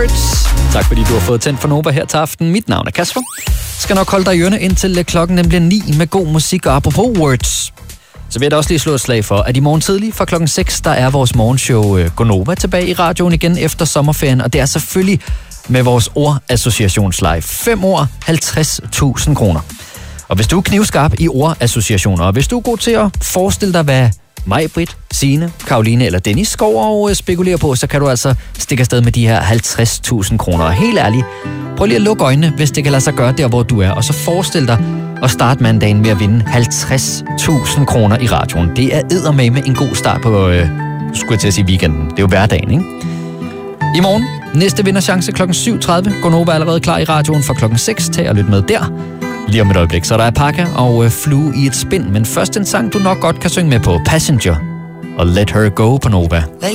Words. Tak fordi du har fået tændt for Nova her til aften. Mit navn er Kasper. Skal nok holde dig i ørene indtil klokken nemlig 9 med god musik. Og apropos Words, så vil jeg da også lige slå et slag for, at i morgen tidlig fra klokken 6, der er vores morgenshow Gonova tilbage i radioen igen efter sommerferien. Og det er selvfølgelig med vores ordassociationslive. 5 år, 50.000 kroner. Og hvis du er knivskarp i ordassociationer, og hvis du er god til at forestille dig, hvad mig, Britt, Signe, Karoline eller Dennis går og spekulerer på, så kan du altså stikke afsted med de her 50.000 kroner. Og helt ærligt, prøv lige at lukke øjnene, hvis det kan lade sig gøre der, hvor du er. Og så forestil dig at starte mandagen med at vinde 50.000 kroner i radioen. Det er eddermame en god start på, skulle jeg til at sige weekenden. Det er jo hverdagen, ikke? I morgen, næste vinderchance kl. 7.30. Gonova er allerede klar i radioen fra kl. 6. Tag og lyt med der. Lige om et øjeblik, så der er Pakka og Flue i et spind. Men først en sang, du nok godt kan synge med på. Passenger og Let Her Go på Nova.